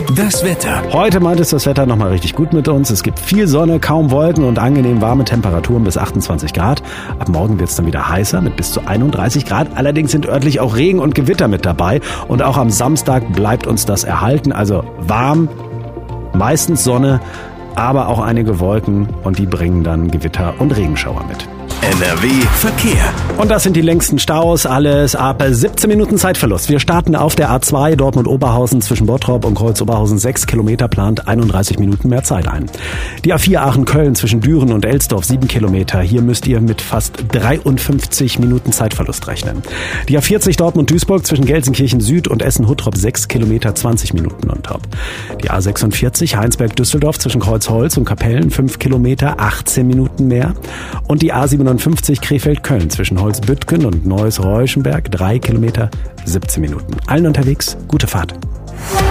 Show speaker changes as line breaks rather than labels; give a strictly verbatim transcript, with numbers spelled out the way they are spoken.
Das Wetter.
Heute meint es das Wetter nochmal richtig gut mit uns. Es gibt viel Sonne, kaum Wolken und angenehm warme Temperaturen bis achtundzwanzig Grad. Ab morgen wird es dann wieder heißer mit bis zu einunddreißig Grad. Allerdings sind örtlich auch Regen und Gewitter mit dabei. Und auch am Samstag bleibt uns das erhalten. Also warm, meistens Sonne, aber auch einige Wolken. Und die bringen dann Gewitter und Regenschauer mit.
N R W Verkehr.
Und das sind die längsten Staus, alles ab siebzehn Minuten Zeitverlust. Wir starten auf der A zwei Dortmund-Oberhausen zwischen Bottrop und Kreuz-Oberhausen. sechs Kilometer plant einunddreißig Minuten mehr Zeit ein. Die A vier Aachen-Köln zwischen Düren und Elsdorf, sieben Kilometer. Hier müsst ihr mit fast dreiundfünfzig Minuten Zeitverlust rechnen. Die A vierzig Dortmund-Duisburg zwischen Gelsenkirchen Süd und Essen-Huttrop, sechs Kilometer, zwanzig Minuten on top. Die A sechsundvierzig Heinsberg-Düsseldorf zwischen Kreuzholz und Kapellen, fünf Kilometer, achtzehn Minuten mehr. Und die A siebenundfünfzig Krefeld-Köln zwischen Holzbüttgen und Neuss-Reuschenberg, drei Kilometer, siebzehn Minuten. Allen unterwegs, gute Fahrt.